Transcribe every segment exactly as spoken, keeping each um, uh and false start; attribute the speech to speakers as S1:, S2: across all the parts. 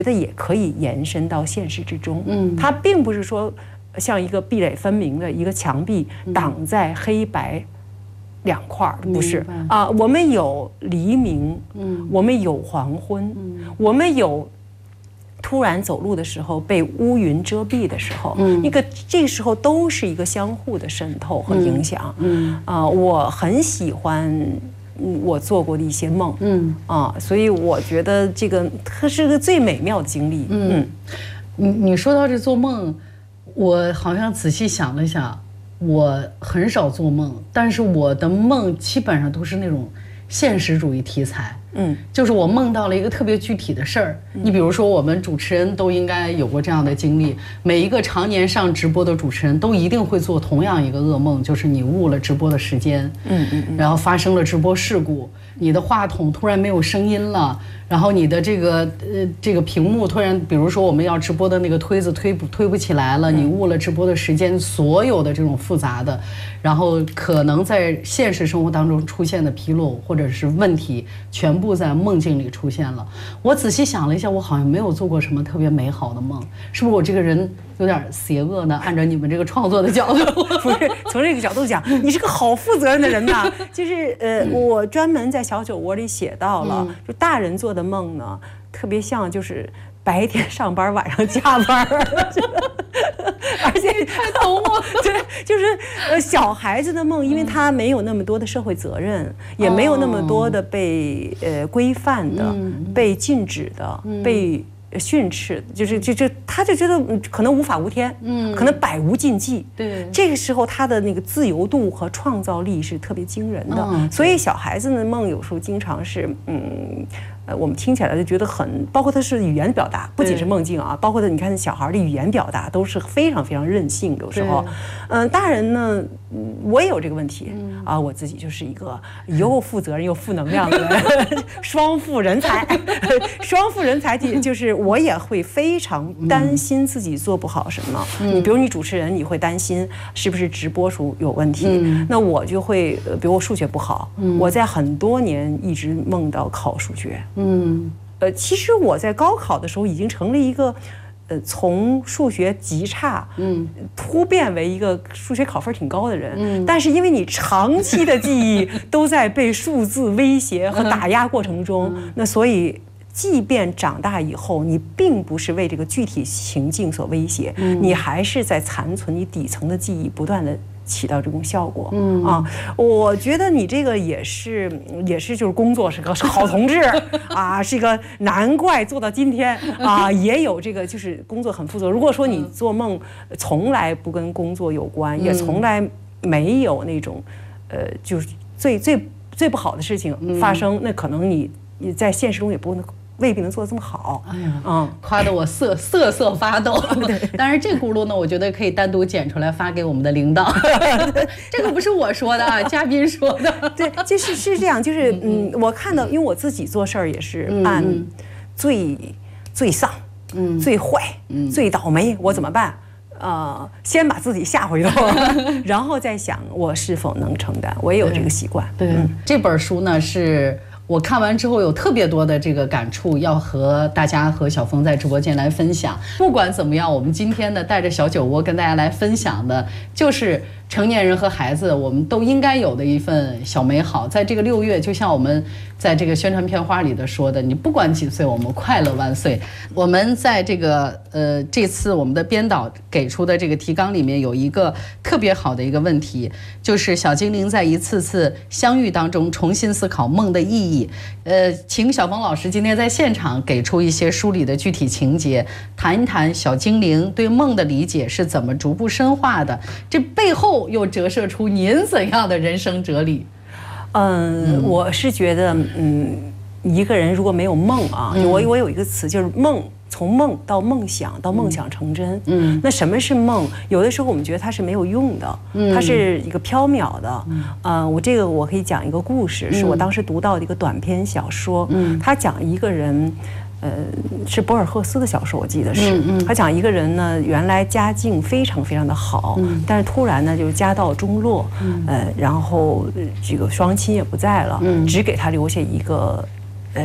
S1: 觉得也可以延伸到现实之中。嗯，它并不是说像一个壁垒分明的一个墙壁挡在黑白两块儿，不是啊。我们有黎明，嗯，我们有黄昏，嗯，我们有突然走路的时候被乌云遮蔽的时候，嗯，那个这个时候都是一个相互的渗透和影响。嗯啊，我很喜欢我做过的一些梦，嗯啊，所以我觉得这个它是个最美妙的经历。嗯，
S2: 你你说到这做梦，我好像仔细想了想，我很少做梦，但是我的梦基本上都是那种现实主义题材。嗯，就是我梦到了一个特别具体的事儿。你比如说，我们主持人都应该有过这样的经历，每一个常年上直播的主持人都一定会做同样一个噩梦，就是你误了直播的时间，嗯嗯，然后发生了直播事故，你的话筒突然没有声音了，然后你的这个呃这个屏幕突然，比如说我们要直播的那个推子推不推不起来了，你误了直播的时间，所有的这种复杂的，然后可能在现实生活当中出现的纰漏或者是问题，全部在梦境里出现了。我仔细想了一下，我好像没有做过什么特别美好的梦，是不是我这个人有点邪恶呢？按照你们这个创作的角度，
S1: 不是从这个角度讲，你是个好负责任的人呐。就是呃，我专门在小酒窝里写到了，就大人做的梦呢，特别像就是白天上班，晚上加班。而且
S2: 太懂我了，
S1: 对，就是呃小孩子的梦，因为他没有那么多的社会责任，也没有那么多的被呃规范的、被禁止的、被训斥，就是就就他就觉得可能无法无天，嗯，可能百无禁忌。对，这个时候他的那个自由度和创造力是特别惊人的。所以小孩子的梦有时候经常是嗯。呃，我们听起来就觉得很，包括它是语言表达，不仅是梦境啊，包括它，你看小孩的语言表达都是非常非常任性，有时候，嗯、呃，大人呢，我也有这个问题、嗯、啊，我自己就是一个又负责任又负能量的人，双负人才，双负人才就是我也会非常担心自己做不好什么。嗯、你比如你主持人，你会担心是不是直播数有问题，嗯、那我就会，比如我数学不好，嗯、我在很多年一直梦到考数学。嗯，呃，其实我在高考的时候已经成了一个，呃，从数学极差，嗯，突变为一个数学考分挺高的人。嗯，但是因为你长期的记忆都在被数字威胁和打压过程中，嗯、那所以，即便长大以后，你并不是为这个具体情境所威胁，嗯、你还是在残存你底层的记忆，不断的起到这种效果。嗯啊，我觉得你这个也是也是就是工作是个好同志啊，是一个难怪做到今天啊，也有这个就是工作很负责。如果说你做梦从来不跟工作有关，嗯、也从来没有那种呃就是最最最不好的事情发生，嗯、那可能你你在现实中也不能。未必能做得这么好。哎呀，嗯，
S2: 夸得我瑟瑟瑟发抖。当然，这轱辘呢，我觉得可以单独剪出来发给我们的领导。这个不是我说的啊，嘉宾说的。
S1: 对，就是是这样，就是嗯，我看到，因为我自己做事儿也是按最最丧、嗯、最坏、嗯、最倒霉，我怎么办？呃，先把自己吓回头，然后再想我是否能承担。我也有这个习惯。
S2: 对，嗯、这本书呢是。我看完之后有特别多的这个感触，要和大家和小峰在直播间来分享。不管怎么样，我们今天呢带着小酒窝跟大家来分享的，就是成年人和孩子我们都应该有的一份小美好。在这个六月，就像我们在这个宣传片花里的说的，你不管几岁，我们快乐万岁。我们在这个呃这次我们的编导给出的这个提纲里面有一个特别好的一个问题，就是小精灵在一次次相遇当中重新思考梦的意义。呃，请小峰老师今天在现场给出一些书里的具体情节，谈一谈小精灵对梦的理解是怎么逐步深化的，这背后又折射出您怎样的人生哲理？
S1: 嗯，嗯我是觉得，嗯，一个人如果没有梦啊，嗯、我我有一个词就是梦。从梦到梦想，到梦想成真。嗯，那什么是梦？有的时候我们觉得它是没有用的，嗯、它是一个缥缈的。嗯，呃，我这个我可以讲一个故事，嗯、是我当时读到的一个短篇小说。嗯，他讲一个人，呃，是博尔赫斯的小说，我记得是。嗯嗯、他讲一个人呢，原来家境非常非常的好，嗯、但是突然呢，就是家道中落，嗯、呃，然后这个双亲也不在了，嗯、只给他留下一个，呃。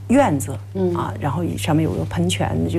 S1: 院子，啊，然后上面有个喷泉，就